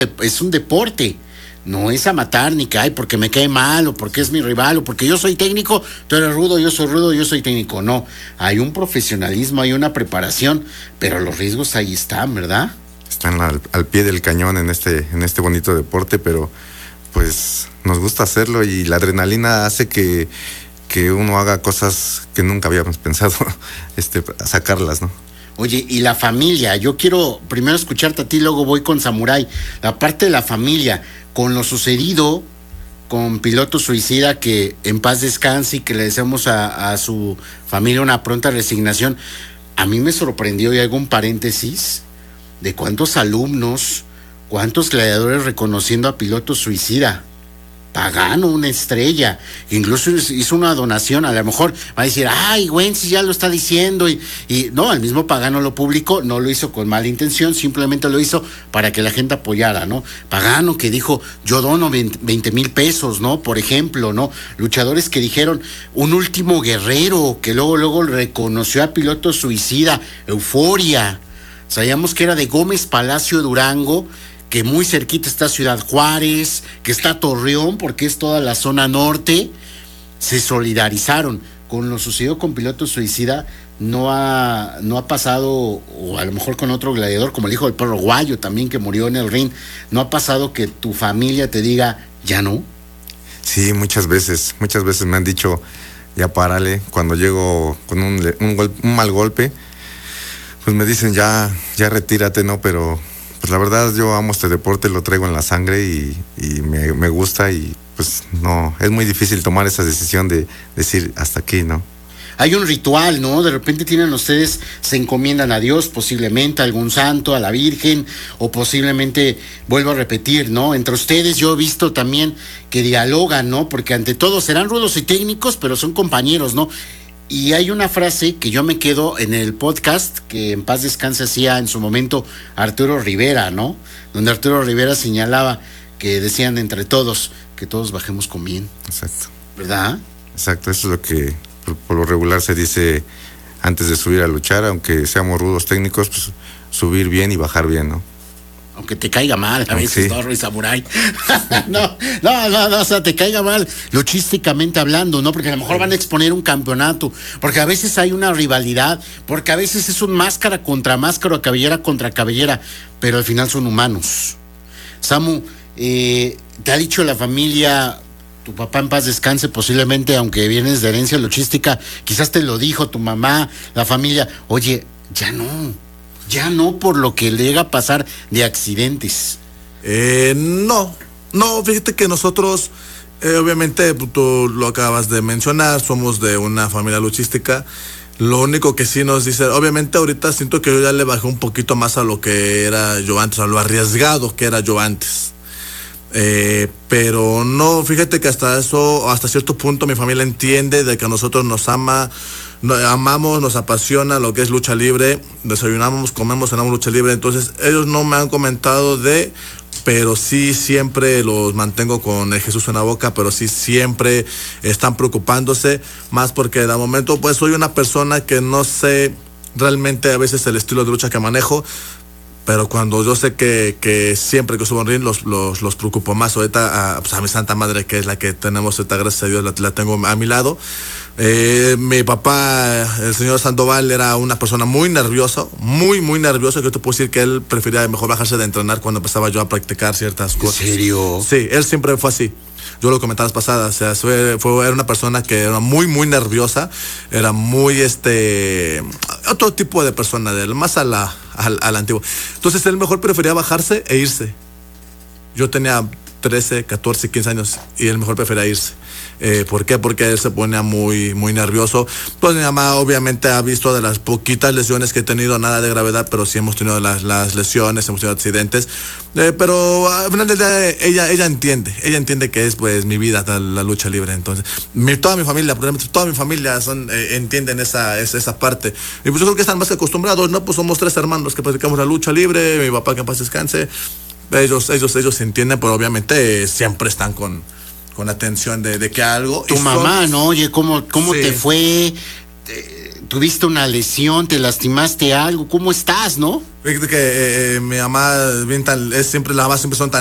es un deporte. No es a matar ni que ay porque me cae mal o porque es mi rival o porque yo soy técnico, tú eres rudo, yo soy rudo, yo soy técnico. No, hay un profesionalismo, hay una preparación, pero los riesgos ahí están, ¿verdad? Están al pie del cañón en este bonito deporte, pero pues nos gusta hacerlo y la adrenalina hace que uno haga cosas que nunca habíamos pensado sacarlas, ¿no? Oye, y la familia, yo quiero primero escucharte a ti, luego voy con Samurai. La parte de la familia, con lo sucedido con Piloto Suicida, que en paz descanse y que le deseamos a su familia una pronta resignación. A mí me sorprendió, y hago un paréntesis, de cuántos alumnos, cuántos gladiadores reconociendo a Piloto Suicida. Pagano, una estrella, incluso hizo una donación. A lo mejor va a decir, ay, Wences ya lo está diciendo, y no, el mismo Pagano lo publicó, no lo hizo con mala intención, simplemente lo hizo para que la gente apoyara, ¿no? Pagano que dijo, yo dono 20,000 pesos, ¿no? Por ejemplo, ¿no? Luchadores que dijeron, un último guerrero, que luego reconoció a Piloto Suicida, Euforia, sabíamos que era de Gómez Palacio, Durango, que muy cerquita está Ciudad Juárez, que está Torreón, porque es toda la zona norte. Se solidarizaron con lo sucedido con Piloto Suicida. No ha pasado, o a lo mejor con otro gladiador, como el hijo del perro Guayo también, que murió en el ring, no ha pasado que tu familia te diga, ya no. Sí, muchas veces me han dicho, ya párale. Cuando llego con un mal golpe, pues me dicen, ya retírate, ¿no? Pero pues la verdad yo amo este deporte, lo traigo en la sangre y me gusta, y pues no, es muy difícil tomar esa decisión de decir hasta aquí, ¿no? Hay un ritual, ¿no? De repente tienen ustedes, se encomiendan a Dios, posiblemente a algún santo, a la Virgen, o posiblemente, vuelvo a repetir, ¿no? Entre ustedes yo he visto también que dialogan, ¿no? Porque ante todo serán rudos y técnicos, pero son compañeros, ¿no? Y hay una frase que yo me quedo en el podcast que en paz descanse hacía en su momento Arturo Rivera, ¿no? Donde Arturo Rivera señalaba que decían entre todos que todos bajemos con bien. Exacto. ¿Verdad? Exacto, eso es lo que por lo regular se dice antes de subir a luchar, aunque seamos rudos técnicos, pues subir bien y bajar bien, ¿no? Aunque te caiga mal a veces, sí. ¿no, Rey Samurai? no, o sea, te caiga mal luchísticamente hablando, ¿no? Porque a lo mejor van a exponer un campeonato, porque a veces hay una rivalidad, porque a veces es un máscara contra máscara o cabellera contra cabellera, pero al final son humanos. Samu, ¿te ha dicho la familia, tu papá en paz descanse, posiblemente, aunque vienes de herencia luchística, quizás te lo dijo tu mamá, la familia, oye, ya no por lo que le llega a pasar de accidentes? No, fíjate que nosotros, obviamente tú lo acabas de mencionar, somos de una familia luchística. Lo único que sí nos dice, obviamente ahorita siento que yo ya le bajé un poquito más a lo que era yo antes, a lo arriesgado que era yo antes. Pero no, fíjate que hasta cierto punto mi familia entiende de que a nosotros nos amamos, nos apasiona lo que es lucha libre, desayunamos, comemos, cenamos lucha libre. Entonces ellos no me han comentado pero sí siempre los mantengo con el Jesús en la boca, pero sí siempre están preocupándose, más porque de momento pues soy una persona que no sé realmente a veces el estilo de lucha que manejo, pero cuando yo sé que siempre que subo en ring los preocupo más. Ahorita pues a mi santa madre, que es la que tenemos, ahorita, gracias a Dios la tengo a mi lado. Mi papá, el señor Sandoval, era una persona muy nerviosa, muy nerviosa, que yo te puedo decir que él prefería mejor bajarse de entrenar cuando empezaba yo a practicar ciertas cosas. ¿En serio? Sí, él siempre fue así. Yo lo comentaba las pasadas, o sea, era una persona que era muy nerviosa, era muy otro tipo de persona, más a la antigua. Entonces él mejor prefería bajarse e irse. Yo tenía 13, 14, 15 años y él mejor prefería irse. ¿Por qué? Porque él se ponía muy nervioso. Pues mi mamá obviamente ha visto de las poquitas lesiones que he tenido, nada de gravedad, pero sí hemos tenido las lesiones, hemos tenido accidentes. Pero al final del día ella entiende que es pues mi vida la lucha libre. Entonces toda mi familia entienden esa parte. Y pues yo creo que están más que acostumbrados, ¿no? Pues somos 3 hermanos que practicamos la lucha libre, mi papá que en paz descanse. Ellos entienden, pero obviamente siempre están con atención de que algo. Tu mamá, ¿no? Oye, ¿cómo sí. te fue? tuviste una lesión, te lastimaste algo, ¿cómo estás, no? Fíjate que mi mamá, siempre las mamás siempre son tan